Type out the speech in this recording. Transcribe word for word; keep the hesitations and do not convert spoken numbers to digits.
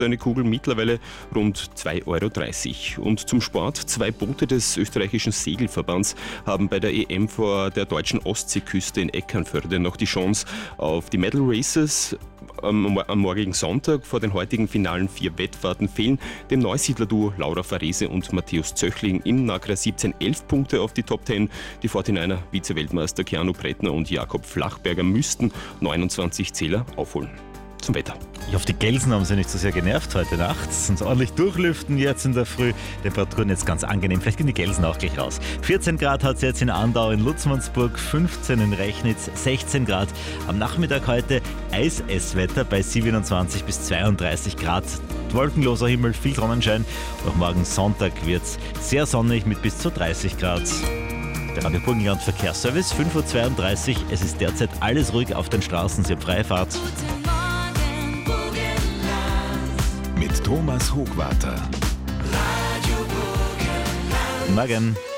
eine Kugel mittlerweile rund zwei Euro dreißig. Und zum Sport: Zwei Boote des österreichischen Segelverbands haben bei der E M vor der deutschen Ostseeküste in Eckernförde noch die Chance auf die Medal Races. Am, am morgigen Sonntag vor den heutigen finalen vier Wettfahrten fehlen dem Neusiedler-Duo Laura Farese und Matthäus Zöchling in Nacra siebzehn elf Punkte auf die Top zehn. Die forty-niner Vize-Weltmeister Keanu Brettner und Jakob Flachberger müssten neunundzwanzig Zähler aufholen. Zum Wetter. Ich hoffe, die Gelsen haben sie nicht so sehr genervt heute Nacht. Sonst ordentlich durchlüften jetzt in der Früh. Temperaturen jetzt ganz angenehm. Vielleicht gehen die Gelsen auch gleich raus. vierzehn Grad hat es jetzt in Andau, in Lutzmannsburg, fünfzehn in Rechnitz, sechzehn Grad. Am Nachmittag heute Eis-Ess-Wetter bei siebenundzwanzig bis zweiunddreißig Grad. Wolkenloser Himmel, viel Sonnenschein. Auch morgen Sonntag wird es sehr sonnig mit bis zu dreißig Grad. Der Radio Burgenland Verkehrsservice, fünf Uhr zweiunddreißig. Es ist derzeit alles ruhig auf den Straßen. Sie haben freie Fahrt. Mit Thomas Hochwarter. Guten Morgen.